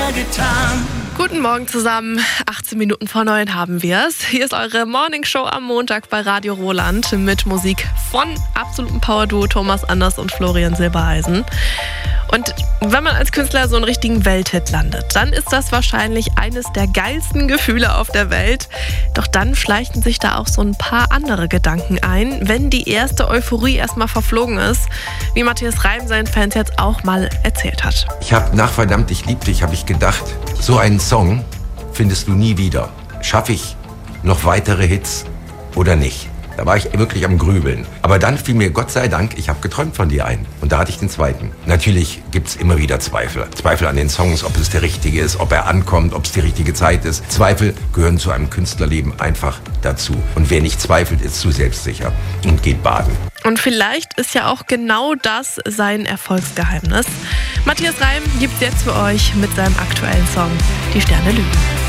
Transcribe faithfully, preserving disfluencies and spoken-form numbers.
mehr getan. Guten Morgen zusammen, achtzehn Minuten vor neun haben wir es. Hier ist eure Morningshow am Montag bei Radio Roland mit Musik von absoluten Power-Duo Thomas Anders und Florian Silbereisen. Und wenn man als Künstler so einen richtigen Welthit landet, dann ist das wahrscheinlich eines der geilsten Gefühle auf der Welt. Doch dann schleichen sich da auch so ein paar andere Gedanken ein, wenn die erste Euphorie erstmal verflogen ist, wie Matthias Reim seinen Fans jetzt auch mal erzählt hat. Ich habe nach Verdammt, ich lieb dich, habe ich gedacht, so einen Song findest du nie wieder. Schaffe ich noch weitere Hits oder nicht? Da war ich wirklich am Grübeln. Aber dann fiel mir, Gott sei Dank, ich habe geträumt von dir ein. Und da hatte ich den zweiten. Natürlich gibt's immer wieder Zweifel. Zweifel an den Songs, ob es der richtige ist, ob er ankommt, ob es die richtige Zeit ist. Zweifel gehören zu einem Künstlerleben einfach dazu. Und wer nicht zweifelt, ist zu selbstsicher und geht baden. Und vielleicht ist ja auch genau das sein Erfolgsgeheimnis. Matthias Reim gibt's jetzt für euch mit seinem aktuellen Song Die Sterne lügen.